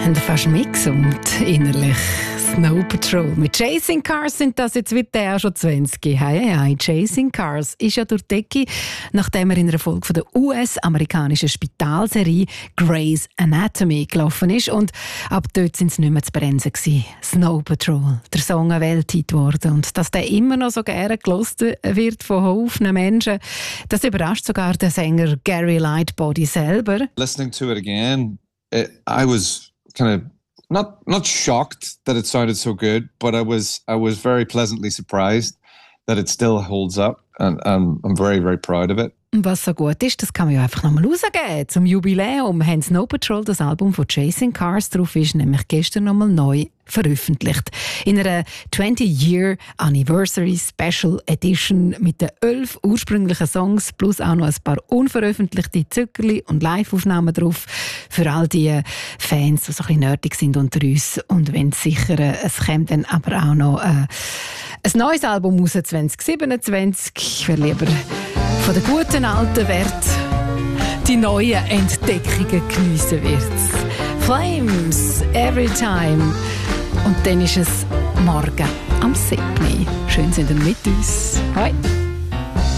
haben fast mitgesummt, innerlich. Snow Patrol. Mit Chasing Cars sind das jetzt wird der auch schon 20. Hey, Chasing Cars ist ja durch die Decke, nachdem er in einer Folge von der US-amerikanischen Spitalserie Grey's Anatomy gelaufen ist. Und ab dort sind sie nicht mehr zu bremsen gewesen. Snow Patrol, der Song ein Welthit geworden. Und dass der immer noch so gerne gelost wird von Haufen Menschen, das überrascht sogar den Sänger Gary Lightbody selber. Listening to it again, I was kind of not shocked that it sounded so good, but I was very pleasantly surprised that it still holds up, and I'm very, very proud of it. Was so gut ist, das kann man ja einfach nochmal rausgeben. Zum Jubiläum haben Snow Patrol, das Album von Chasing Cars, drauf ist nämlich gestern nochmal neu veröffentlicht. In einer 20-Year Anniversary Special Edition mit den 11 ursprünglichen Songs plus auch noch ein paar unveröffentlichte Zuckerli und Live-Aufnahmen drauf. Für all die Fans, die so ein bisschen nerdig sind unter uns. Und wenn sicher, es kommt dann aber auch noch ein neues Album raus, 2027. Wer lieber von den guten alten Wert die neuen Entdeckungen geniessen wird. Flames, Every Time. Und dann ist es morgen am 7. Schön sind ihr mit uns. Hoi.